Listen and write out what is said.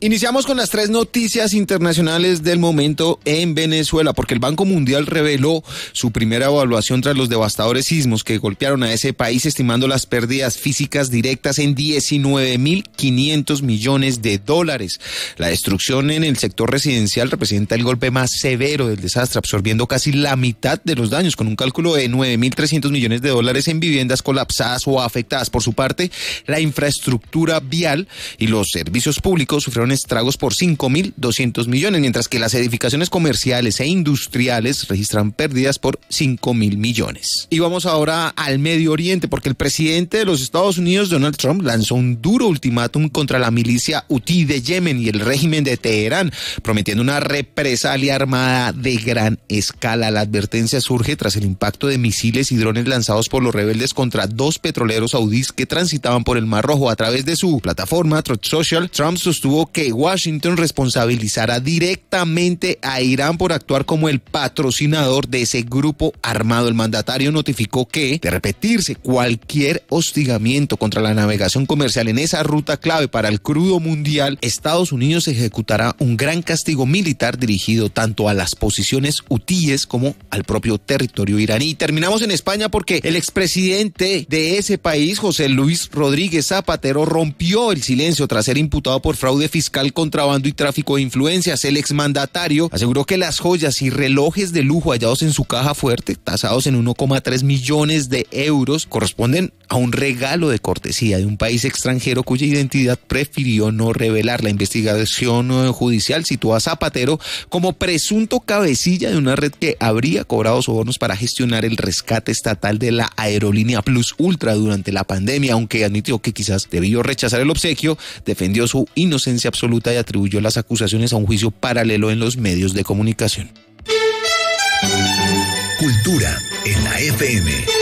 Iniciamos con las 3 noticias internacionales del momento en Venezuela, porque el Banco Mundial reveló su primera evaluación tras los devastadores sismos que golpearon a ese país, estimando las pérdidas físicas directas en $19.500 millones. La destrucción en el sector residencial representa el golpe más severo del desastre, absorbiendo casi la mitad de los daños, con un cálculo de $9.300 millones en viviendas colapsadas o afectadas. Por su parte, la infraestructura vial y los servicios públicos sufrieron estragos por $5.200 millones, mientras que las edificaciones comerciales e industriales registran pérdidas por $5.000 millones. Y vamos ahora al Medio Oriente, porque el presidente de los Estados Unidos, Donald Trump, lanzó un duro ultimátum contra la milicia Hutí de Yemen y el régimen de Teherán, prometiendo una represalia armada de gran escala. La advertencia surge tras el impacto de misiles y drones lanzados por los rebeldes contra 2 petroleros saudíes que transitaban por el Mar Rojo. A través de su plataforma Truth Social, Trump sostuvo que Washington responsabilizará directamente a Irán por actuar como el patrocinador de ese grupo armado. El mandatario notificó que, de repetirse cualquier hostigamiento contra la navegación comercial en esa ruta clave para el crudo mundial, Estados Unidos ejecutará un gran castigo militar dirigido tanto a las posiciones hutíes como al propio territorio iraní. Y terminamos en España, porque el expresidente de ese país, José Luis Rodríguez Zapatero, rompió el silencio tras ser imputado por fraude fiscal, contrabando y tráfico de influencias. El exmandatario aseguró que las joyas y relojes de lujo hallados en su caja fuerte, tasados en 1,3 millones de euros, corresponden a un regalo de cortesía de un país extranjero cuya identidad prefirió no revelar. La investigación judicial sitúa a Zapatero como presunto cabecilla de una red que habría cobrado sobornos para gestionar el rescate estatal de la aerolínea Plus Ultra durante la pandemia. Aunque admitió que quizás debió rechazar el obsequio, defendió su inocencia absoluta y atribuyó las acusaciones a un juicio paralelo en los medios de comunicación. Cultura en la FM.